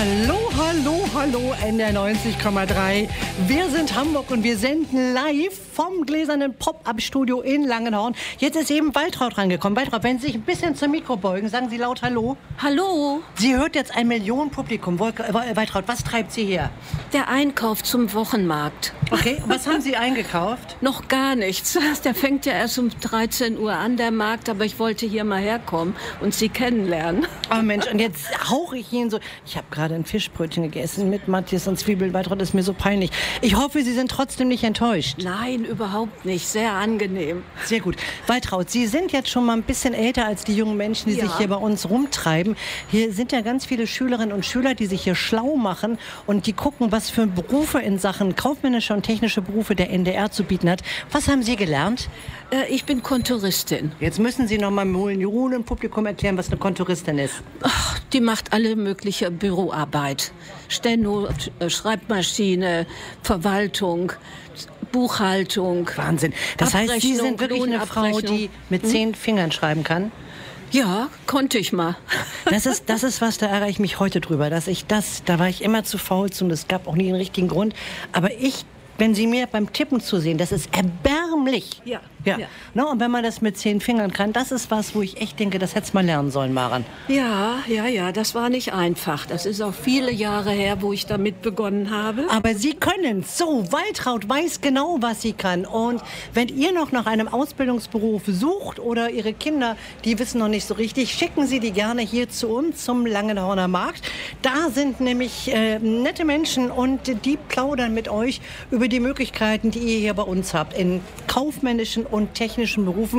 Hallo, hallo, hallo, NDR 90,3. Wir sind Hamburg und wir senden live vom gläsernen Pop-Up-Studio in Langenhorn. Jetzt ist eben Waltraud rangekommen. Waltraud, wenn Sie sich ein bisschen zum Mikro beugen, sagen Sie laut Hallo. Hallo. Sie hört jetzt ein Millionenpublikum. Waltraud, was treibt Sie her? Der Einkauf zum Wochenmarkt. Okay, und was haben Sie eingekauft? Noch gar nichts. Der fängt ja erst um 13 Uhr an, der Markt. Aber ich wollte hier mal herkommen und Sie kennenlernen. Oh Mensch, und jetzt hauche ich Ihnen so... Ich habe gerade ein Fischbrötchen gegessen mit Matthias und Zwiebeln. Waltraud, ist mir so peinlich. Ich hoffe, Sie sind trotzdem nicht enttäuscht. Nein, überhaupt nicht. Sehr angenehm. Sehr gut. Waltraud, Sie sind jetzt schon mal ein bisschen älter als die jungen Menschen, die sich hier bei uns rumtreiben. Hier sind ja ganz viele Schülerinnen und Schüler, die sich hier schlau machen und die gucken, was für Berufe in Sachen kaufmännische und technische Berufe der NDR zu bieten hat. Was haben Sie gelernt? Ich bin Kontoristin. Jetzt müssen Sie noch mal im Millionenpublikum erklären, was eine Kontoristin ist. Ach, die macht alle mögliche Büroarbeit. Steno, Schreibmaschine, Verwaltung, Buchhaltung. Wahnsinn. Das heißt, Sie sind wirklich eine Frau, die mit 10 Fingern schreiben kann? Ja, konnte ich mal. Das ist was, da ärgere ich mich heute drüber, da war ich immer zu faul zu und es gab auch nie einen richtigen Grund. Aber wenn Sie mir beim Tippen zusehen, das ist erbärmlich. Ja. No, und wenn man das mit 10 Fingern kann, das ist was, wo ich echt denke, das hättest du mal lernen sollen, Maren. Ja, das war nicht einfach. Das ist auch viele Jahre her, wo ich damit begonnen habe. Aber Sie können so. Waltraud weiß genau, was sie kann. Und wenn ihr noch nach einem Ausbildungsberuf sucht oder Ihre Kinder, die wissen noch nicht so richtig, schicken Sie die gerne hier zu uns zum Langenhorner Markt. Da sind nämlich nette Menschen und die plaudern mit euch über die Möglichkeiten, die ihr hier bei uns habt in kaufmännischen und technischen Berufen.